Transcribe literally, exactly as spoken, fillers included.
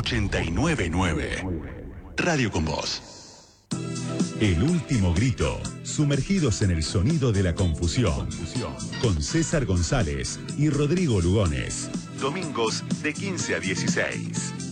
ochenta y nueve punto nueve. Radio con Vos. El último grito, sumergidos en el sonido de la confusión, con César González y Rodrigo Lugones. Domingos de quince a dieciséis.